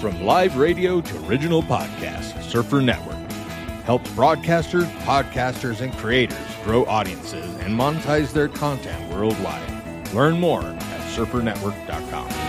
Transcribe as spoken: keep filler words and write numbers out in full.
From live radio to original podcasts, Surfer Network helps broadcasters, podcasters, and creators grow audiences and monetize their content worldwide. Learn more at surfer network dot com.